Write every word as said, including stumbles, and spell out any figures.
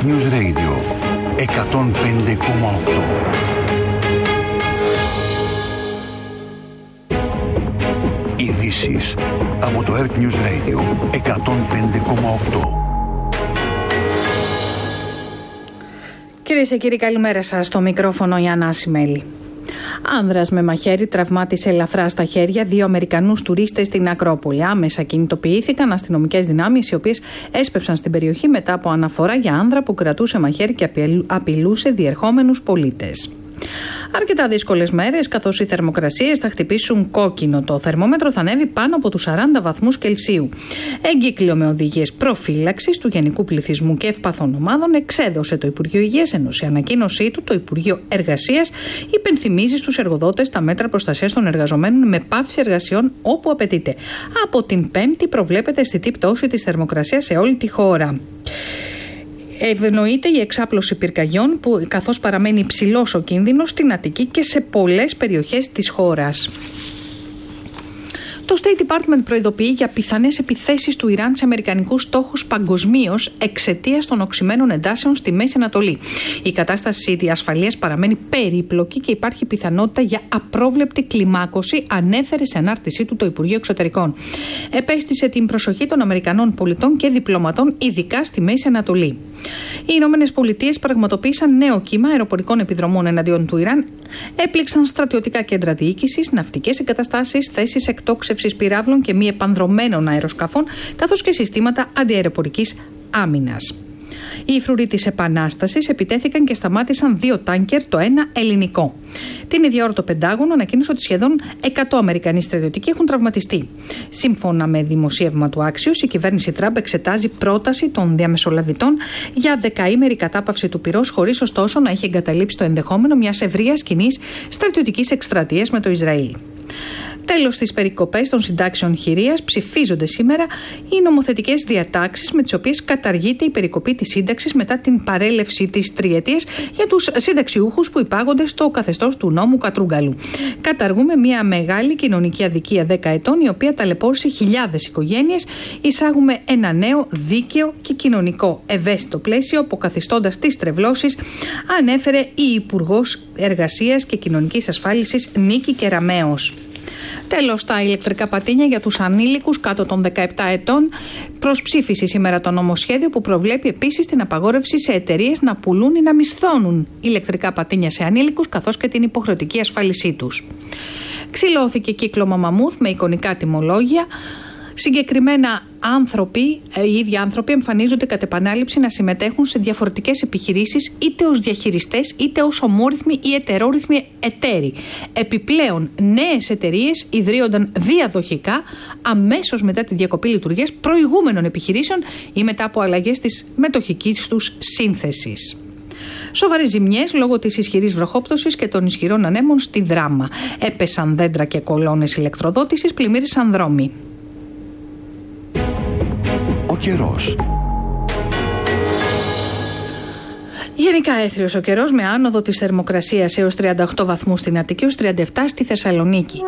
Earth News Radio εκατόν πέντε κόμμα οκτώ. Ειδήσεις από το Earth News Radio εκατόν πέντε κόμμα οκτώ. Κυρίες και κύριοι, καλημέρα σας. Στο μικρόφωνο η Άννα Ασημέλη. Άνδρας με μαχαίρι τραυμάτισε ελαφρά στα χέρια δύο Αμερικανούς τουρίστες στην Ακρόπολη. Άμεσα κινητοποιήθηκαν αστυνομικές δυνάμεις, οι οποίες έσπευσαν στην περιοχή μετά από αναφορά για άνδρα που κρατούσε μαχαίρι και απειλούσε διερχόμενους πολίτες. Αρκετά δύσκολες μέρες, καθώς οι θερμοκρασίες θα χτυπήσουν κόκκινο. Το θερμόμετρο θα ανέβει πάνω από τους σαράντα βαθμούς Κελσίου. Εγκύκλιο με οδηγίες προφύλαξης του γενικού πληθυσμού και ευπαθών ομάδων εξέδωσε το Υπουργείο Υγείας, ενώ σε ανακοίνωσή του το Υπουργείο Εργασίας υπενθυμίζει στους εργοδότες τα μέτρα προστασίας των εργαζομένων με πάυση εργασιών όπου απαιτείται. Από την Πέμπτη προβλέπεται αισθητή πτώση της θερμοκρασίας σε όλη τη χώρα. Ευνοείται η εξάπλωση πυρκαγιών, που καθώς παραμένει υψηλός ο κίνδυνος στην Αττική και σε πολλές περιοχές της χώρας. Το State Department προειδοποιεί για πιθανές επιθέσεις του Ιράν σε αμερικανικούς στόχους παγκοσμίως εξαιτίας των οξυμένων εντάσεων στη Μέση Ανατολή. Η κατάσταση ασφαλείας παραμένει περίπλοκη και υπάρχει πιθανότητα για απρόβλεπτη κλιμάκωση, ανέφερε σε ανάρτησή του το Υπουργείο Εξωτερικών. Επέστησε την προσοχή των Αμερικανών πολιτών και διπλωματών, ειδικά στη Μέση Ανατολή. Οι Ηνωμένες Πολιτείες πραγματοποίησαν νέο κύμα αεροπορικών επιδρομών εναντίον του Ιράν, έπληξαν στρατιωτικά κέντρα διοίκησης, ναυτικές εγκαταστάσεις, θέσεις εκτόξευσης πυράβλων και μη επανδρωμένων αεροσκαφών, καθώς και συστήματα αντιαεροπορικής άμυνας. Οι φρουροί της Επανάστασης επιτέθηκαν και σταμάτησαν δύο τάνκερ, το ένα ελληνικό. Την ίδια ώρα το Πεντάγωνο ανακοίνωσε ότι σχεδόν εκατό Αμερικανοί στρατιωτικοί έχουν τραυματιστεί. Σύμφωνα με δημοσίευμα του Axios, η κυβέρνηση Τραμπ εξετάζει πρόταση των διαμεσολαβητών για δεκαήμερη κατάπαυση του πυρός, χωρίς ωστόσο να έχει εγκαταλείψει το ενδεχόμενο μιας ευρείας κοινής στρατιωτικής εκστρατείας με το Ισραήλ. Τέλος, στις περικοπές των συντάξεων χειρίας ψηφίζονται σήμερα οι νομοθετικές διατάξεις με τις οποίες καταργείται η περικοπή της σύνταξης μετά την παρέλευση της τριετίας για τους συνταξιούχους που υπάγονται στο καθεστώς του νόμου Κατρούγκαλου. Καταργούμε μια μεγάλη κοινωνική αδικία δέκα ετών, η οποία ταλαιπώρησε χιλιάδες οικογένειες. Εισάγουμε ένα νέο δίκαιο και κοινωνικό ευαίσθητο πλαίσιο, αποκαθιστώντας τις τρευλώσεις, ανέφερε η Υπουργός Εργασίας και Κοινωνικής Ασφάλισης Νίκη Κεραμέως. Τέλος, τα ηλεκτρικά πατίνια για τους ανήλικους κάτω των δεκαεπτά ετών. Προς ψήφιση σήμερα το νομοσχέδιο που προβλέπει επίσης την απαγόρευση σε εταιρείες να πουλούν ή να μισθώνουν ηλεκτρικά πατίνια σε ανήλικους, καθώς και την υποχρεωτική ασφάλισή τους. Ξυλώθηκε κύκλωμα μαμούθ με εικονικά τιμολόγια. Συγκεκριμένα άνθρωποι, οι ίδιοι άνθρωποι εμφανίζονται κατ' επανάληψη να συμμετέχουν σε διαφορετικές επιχειρήσεις, είτε ως διαχειριστές είτε ως ομόρυθμοι ή ετερόρυθμοι εταίροι. Επιπλέον, νέες εταιρείες ιδρύονταν διαδοχικά αμέσως μετά τη διακοπή λειτουργίας προηγούμενων επιχειρήσεων ή μετά από αλλαγές της μετοχικής τους σύνθεσης. Σοβαρές ζημιές λόγω της ισχυρής βροχόπτωσης και των ισχυρών ανέμων στη Δράμα. Έπεσαν δέντρα και κολόνες ηλεκτροδότησης, πλημμύρισαν δρόμοι. Ο καιρός. Γενικά έθριος ο καιρός, με άνοδο της θερμοκρασίας έως τριάντα οκτώ βαθμούς στην Αττική, έως τριάντα επτά στη Θεσσαλονίκη.